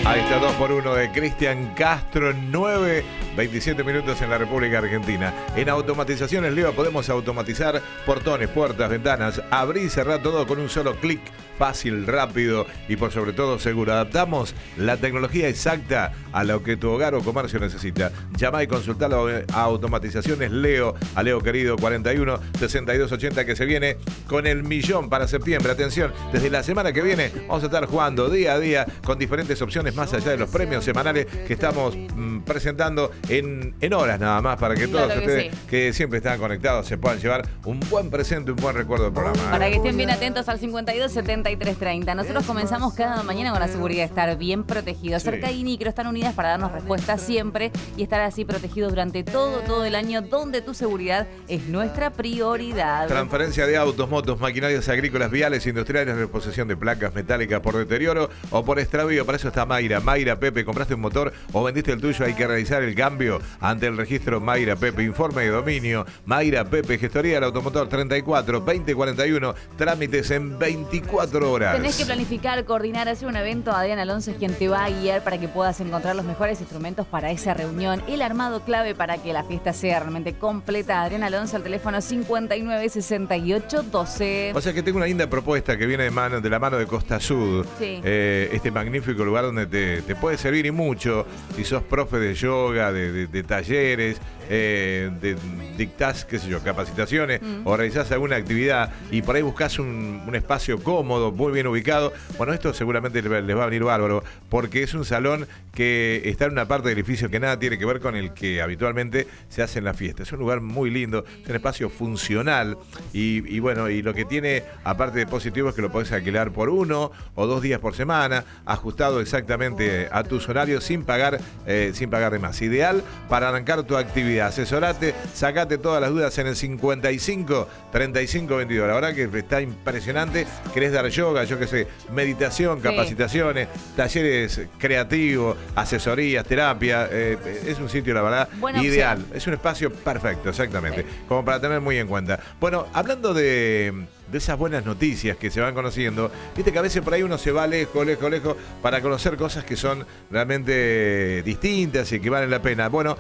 Ahí está 2x1 de Cristian Castro, 9:27 minutos en la República Argentina. En Automatizaciones Leo podemos automatizar portones, puertas, ventanas, abrir y cerrar todo con un solo clic. Fácil, rápido y por sobre todo seguro. Adaptamos la tecnología exacta a lo que tu hogar o comercio necesita. Llama y consultalo a Automatizaciones Leo, a Leo querido 41 62 80, que se viene con el millón para septiembre. Atención, desde la semana que viene vamos a estar jugando día a día con diferentes opciones más allá de los premios semanales que estamos presentando en horas nada más, para que todos ustedes que siempre están conectados se puedan llevar un buen presente, un buen recuerdo del programa. Para que estén bien atentos al 52 73 30. Nosotros comenzamos cada mañana con la seguridad de estar bien protegidos. Sí. Cerca y Nicro están unidas para darnos respuestas siempre y estar así protegidos durante todo el año, donde tu seguridad es nuestra prioridad. Transferencia de autos, motos, maquinarias agrícolas, viales, industriales, reposición de placas metálicas por deterioro o por extravío. Para eso está Mayra. Mayra Pepe, ¿compraste un motor o vendiste el tuyo? Hay que realizar el cambio ante el registro Mayra Pepe. Informe de dominio Mayra Pepe, gestoría del automotor 34 20 41, trámites en 24 horas. Tenés que planificar, coordinar, hacer un evento. Adrián Alonso es quien te va a guiar para que puedas encontrar los mejores instrumentos para esa reunión. El armado clave para que la fiesta sea realmente completa. Adrián Alonso al teléfono 59 68 12. O sea que tengo una linda propuesta que viene de la mano de Costa Sud. Sí. Este magnífico lugar donde te puede servir y mucho si sos profe de yoga, de talleres, dictás, qué sé yo, capacitaciones o realizás alguna actividad y por ahí buscás un espacio cómodo, muy bien ubicado. Bueno, esto seguramente les va a venir bárbaro, porque es un salón que está en una parte del edificio que nada tiene que ver con el que habitualmente se hace en la fiesta. Es un lugar muy lindo, es un espacio funcional y bueno, y lo que tiene aparte de positivo es que lo podés alquilar por 1 o 2 días por semana, ajustado exactamente a tus horarios sin pagar de más. Ideal para arrancar tu actividad. Asesorate, sacate todas las dudas en el 55 35 22. La verdad que está impresionante. Querés dar yoga, yo qué sé, meditación, capacitaciones, talleres creativos, asesorías, terapia. Es un sitio, la verdad, buena ideal. opción. Es un espacio perfecto, exactamente. Como para tener muy en cuenta. Bueno, hablando de esas buenas noticias que se van conociendo, viste que a veces por ahí uno se va lejos para conocer cosas que son realmente distintas y que valen la pena. Bueno,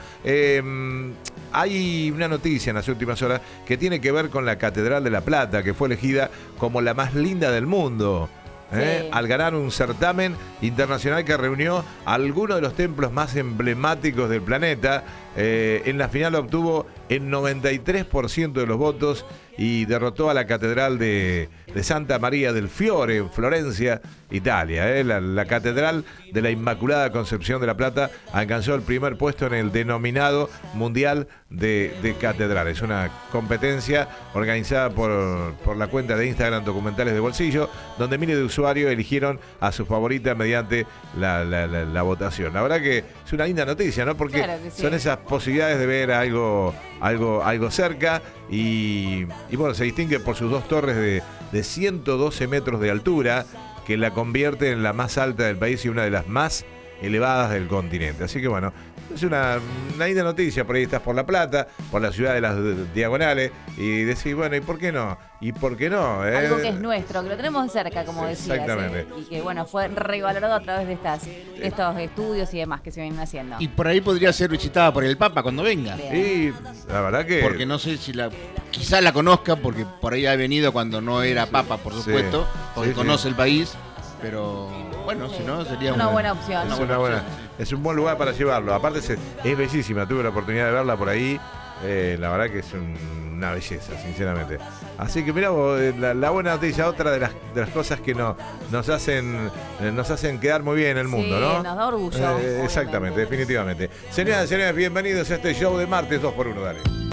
hay una noticia en las últimas horas que tiene que ver con la Catedral de La Plata, que fue elegida como la más linda del mundo. Al ganar un certamen internacional que reunió algunos de los templos más emblemáticos del planeta. En la final obtuvo el 93% de los votos y derrotó a la Catedral de Santa María del Fiore en Florencia, Italia. La Catedral de la Inmaculada Concepción de La Plata alcanzó el primer puesto en el denominado Mundial de Catedrales, una competencia organizada por la cuenta de Instagram Documentales de Bolsillo, donde miles de usuarios eligieron a su favorita mediante la votación. La verdad que es una linda noticia, ¿no? Porque claro que sí, son esas posibilidades de ver algo cerca y bueno, se distingue por sus dos torres de 112 metros de altura, que la convierte en la más alta del país y una de las más elevadas del continente. Así que bueno, es una linda noticia. Por ahí estás por La Plata, por la ciudad de las Diagonales, y decís, bueno, ¿y por qué no? ¿Y por qué no? Algo que es nuestro, que lo tenemos cerca, como decías. Exactamente. Y que bueno, fue revalorado a través de estos estudios y demás que se vienen haciendo. Y por ahí podría ser visitada por el Papa cuando venga. Bien. Y la verdad que... Porque no sé si quizás la conozca, porque por ahí ha venido cuando no era Papa, por supuesto, porque conoce el país, pero bueno, si no, sería una buena opción. Es un buen lugar para llevarlo. Aparte es bellísima, tuve la oportunidad de verla por ahí. La verdad que es una belleza, sinceramente. Así que mirá vos, la buena noticia, otra de las cosas que nos hacen quedar muy bien en el mundo, ¿no? Nos da orgullo. Exactamente, definitivamente. Señoras y señores, bienvenidos a este show de martes 2x1, dale.